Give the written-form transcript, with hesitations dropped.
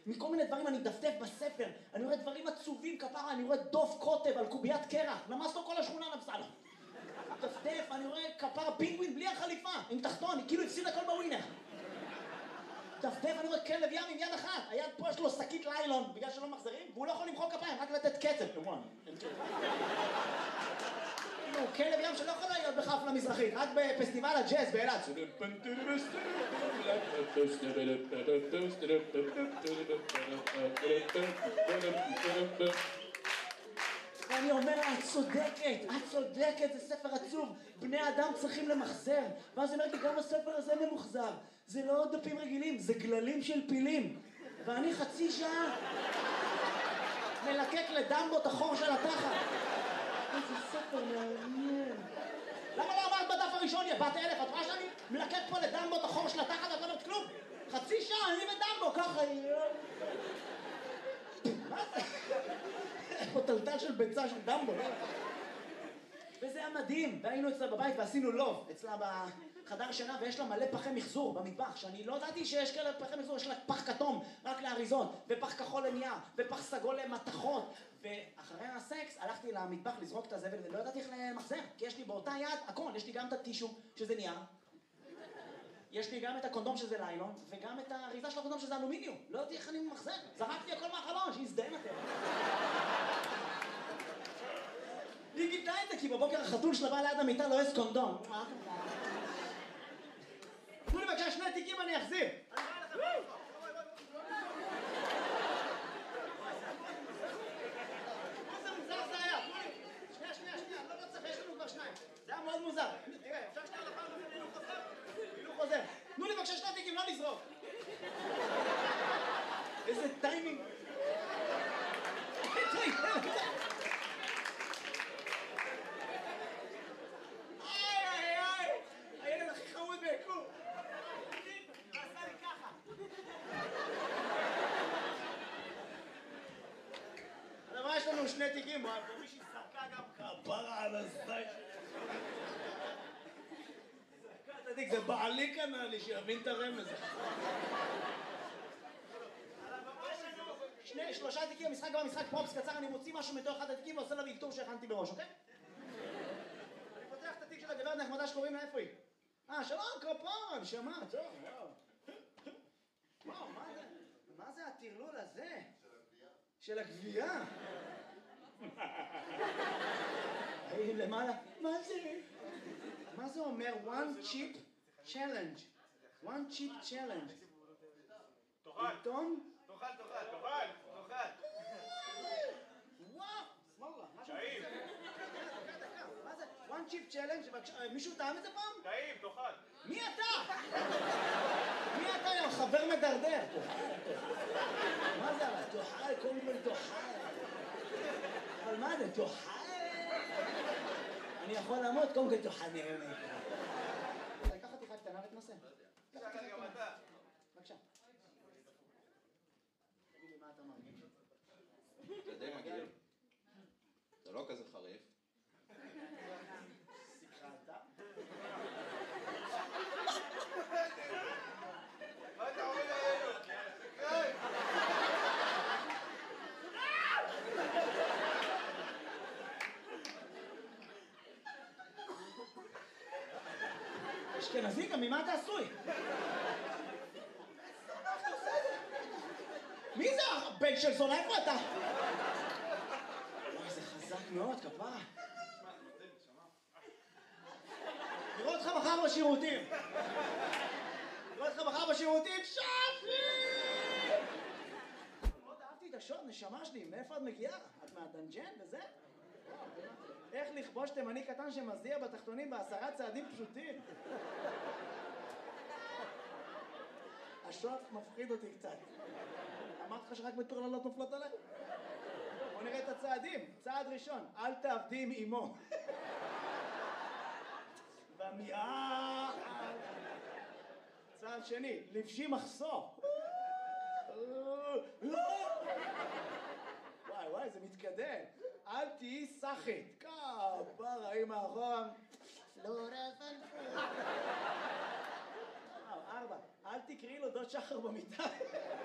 מכל מיני דברים אני מדפדף בספר, אני רואה דברים עצובים כפרה, אני רואה דוב קוטב על קוביית קרח, למס לו כל השכונה נפסה לו. מדפדף, אני רואה כפרה פינגווין בלי החליפה, עם תחתון, כאילו הפסיד הכל בווינר. מדפדף, אני רואה כלב ים עם יד אחת, היד פה יש לו שקית ליילון, בגלל שלא מחזרים, והוא לא יכול למחוא כפיים, רק לתת קצב, כמובן. כאילו, כלב ים שלא יכול להיות בחפלה מזרחית, רק בפסטיבל הג'אז באילת. ואני אומר, את צודקת, זה ספר עצוב, בני אדם צריכים למחזר. ואז אני אומר לי, גם הספר הזה ממוחזר, זה לא דפים רגילים, זה גללים של פילים. ואני חצי שעה מלקק לדמבו את החור של התחת. איזה ספר מעניין. למה לא אמרת בדף הראשון, יא בת אלף? את רואה שאני מלקק פה לדמבו את החור של התחת, את לא אומרת כלום? חצי שעה, אני ודמבו, ככה יהיה. מה זה? פה טלטל של ביצה של דמבו. וזה היה מדהים, והיינו אצלה בבית ועשינו לוב, אצלה בחדר שינה, ויש לה מלא פחי מחזור במטבח, שאני לא ידעתי שיש כאלה פחי מחזור, יש לה פח כתום רק לאריזות, ופח כחול לנייר, ופח סגול למתכות, ואחרי הסקס הלכתי למטבח לזרוק את הזבל, ולא ידעתי איך למחזר, כי יש לי באותה יד הכל, יש לי גם את הטישו, שזה נייר, יש לי גם את הקונדום שזה ליילון, וגם את האריזה של הקונדום שזה אלומיניום, לא ידעתי איך אני ממחזר, זרקתי הכל מהחלון, שיזדהם אתם. היא גיתה את זה, כי בבוקר החתול שלה בא ליד המיטה לא יש קונדום. תנו לי בבקשה 2 תיקים אני אחזיר. איזה מוזר זה היה. שנייה, לא צריך, יש לנו כבר 2. זה היה מאוד מוזר. תראה, אפשר שנייה לפעם הזה, הילוך חוזר. תנו לי בבקשה 2 תיקים, לא לזרוק. איזה טיימינג. הילד הכי חמוד ביקום. עשה לי ככה. אבל מה יש לנו 2 תיקים? מישהי זרקה גם כפרה על הזית. זרקה את התיק, זה בעלי קנה לי שיבין את הרמז. 3 תיקים, המשחק גם משחק פרופס קצר, אני מוציא משהו מתוך אחד התיקים ועושה לה ויקטור שהכנתי בראש, אוקיי? אני פותח את התיק של הגברת נחמדה שקוראים לה, איפה היא? שלום, כפרה, נשמה, טוב, וואו, מה זה הטרלול הזה? של הגבייה? למעלה, מה זה? מה זה אומר? One chip challenge. One chip challenge. תאכל. עיתון? תאכל. וואו, סמאללה, משהו טעים. דקה. מה זה? One chip challenge, מישהו טעם את זה פעם? טעים, תאכל. מי אתה? מי אתה, יא חבר מדרדר? מה זה אבל? תאכל, קודם כל תאכל. אבל מה זה? תאכל? אני יכול למות, קודם כל תאכל נראה לי. לקח חתיכה קטנה ותנסה. גם אתה. בבקשה. תגיד לי מה אתה מרגיש? אתה די מגעיל. זה לא כזה חריף. סיכרת? מה אתה עומד עלינו? אשכנזי, גם ממה אתה עשוי? מי זה הבן של זונה? איפה אתה? וואי, זה חזק מאוד, כפרה. נראה אותך מחר בשירותים. שפי! מאוד אהבתי את השוד, נשמה שלי. מאיפה את מגיעה? את מהדנג'ן וזה? איך לכבוש תימני קטן שמזיע בתחתונים ב10 צעדים פשוטים? השוד מפחיד אותי קצת. אמרתי לך שרק מטורללות נופלות עליי? בוא נראה את הצעדים. צעד ראשון, אל תעבדי עם אמו. במיעה. צעד שני, לבשי מחסור. וואי, זה מתקדם. אל תהיי סחית. כפרה, עם האחורה. פלורה פנפור. 4, אל תקראי לו דוד שחר במיטה.